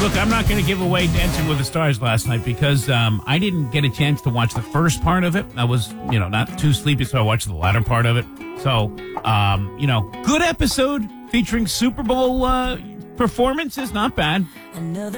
Look, I'm not going to give away Dancing with the Stars last night because I didn't get a chance to watch the first part of it. I was, not too sleepy, so I watched the latter part of it. So, good episode featuring Super Bowl performances. Not bad.